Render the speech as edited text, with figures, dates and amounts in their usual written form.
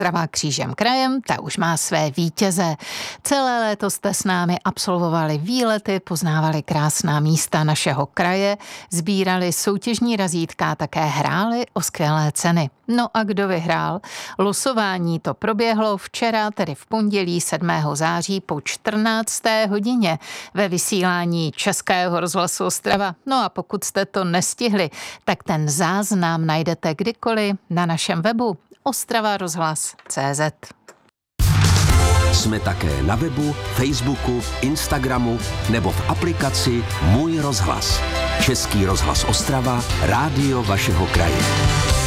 Ostrava křížem krajem, ta už má své vítěze. Celé léto jste s námi absolvovali výlety, poznávali krásná místa našeho kraje, sbírali soutěžní razítka a také hráli o skvělé ceny. No a kdo vyhrál? Losování to proběhlo včera, tedy v pondělí 7. září po 14. hodině ve vysílání Českého rozhlasu Ostrava. No a pokud jste to nestihli, tak ten záznam najdete kdykoliv na našem webu ostravarozhlas.cz. Jsme také na webu, Facebooku, Instagramu nebo v aplikaci Můj rozhlas. Český rozhlas Ostrava, rádio vašeho kraje.